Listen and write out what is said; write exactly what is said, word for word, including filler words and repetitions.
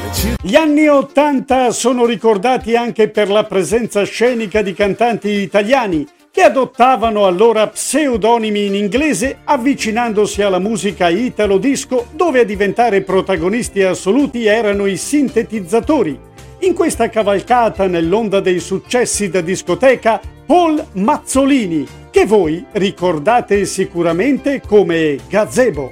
Gli anni ottanta sono ricordati anche per la presenza scenica di cantanti italiani che adottavano allora pseudonimi in inglese avvicinandosi alla musica italo disco, dove a diventare protagonisti assoluti erano i sintetizzatori. In questa cavalcata nell'onda dei successi da discoteca, Paul Mazzolini, che voi ricordate sicuramente come Gazebo.